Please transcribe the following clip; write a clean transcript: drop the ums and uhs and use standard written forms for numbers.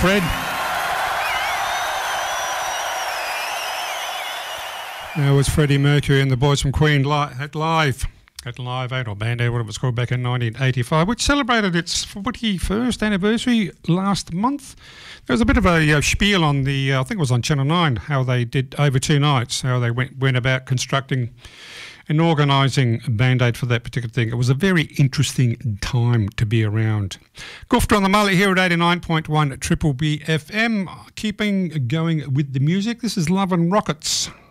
Fred. That was Freddie Mercury and the boys from Queen at Live 8 or Band 8, whatever it was called, back in 1985, which celebrated its 41st anniversary last month. There was a bit of a spiel on the, I think it was on Channel 9, how they did over 2 nights, how they went about constructing and organising Band 8 for that particular thing. It was a very interesting time to be around. Goofter on the Mullet here at 89.1 Triple B FM, keeping going with the music. This is Love and Rockets.